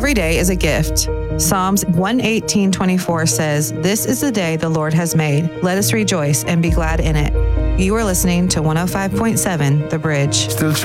Every day is a gift. Psalms 118:24 says, "This is the day the Lord has made. Let us rejoice and be glad in it." You are listening to 105.7 The Bridge. Still